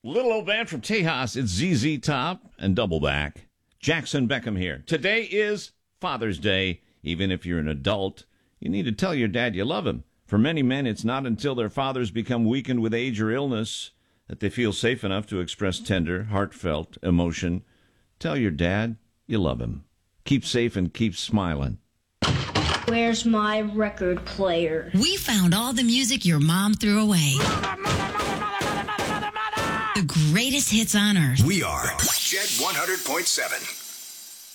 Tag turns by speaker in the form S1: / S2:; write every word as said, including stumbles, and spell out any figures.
S1: Little old band from Tejas, it's Z Z Top and Doubleback. Jackson Beckham here. Today is Father's Day. Even if you're an adult, you need to tell your dad you love him. For many men, it's not until their fathers become weakened with age or illness that they feel safe enough to express tender, heartfelt emotion. Tell your dad you love him. Keep safe and keep smiling.
S2: Where's my record player?
S3: We found all the music your mom threw away. The greatest hits on earth.
S4: We are Jet one hundred point seven.